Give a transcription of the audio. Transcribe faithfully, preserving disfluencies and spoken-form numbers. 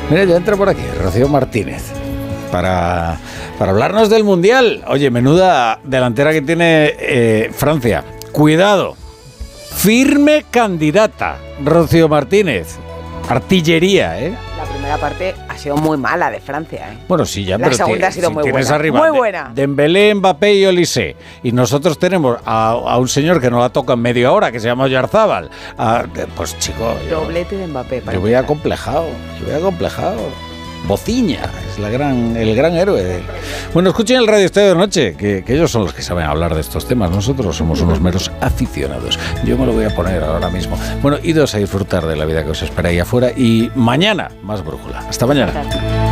Mira, ya entra por aquí Rocío Martínez para, para hablarnos del Mundial. Oye, menuda delantera que tiene eh, Francia. Cuidado. Firme candidata, Rocío Martínez. Artillería, ¿eh? La primera parte ha sido muy mala de Francia, ¿eh? Bueno, sí, ya, la pero segunda t- ha sido si muy tienes buena. Arriba muy de, buena. Dembélé, Mbappé y Olise. Y nosotros tenemos a, a un señor que nos la toca en media hora, que se llama Oyarzábal. A, pues, chico, yo, Doblete de Mbappé. yo voy acomplejado. Yo voy acomplejado. Bociña es la gran, el gran héroe. De... Bueno, escuchen el Radio Estadio de Noche, que, que ellos son los que saben hablar de estos temas. Nosotros somos unos meros aficionados. Yo me lo voy a poner ahora mismo. Bueno, idos a disfrutar de la vida que os espera ahí afuera y mañana más brújula. Hasta mañana.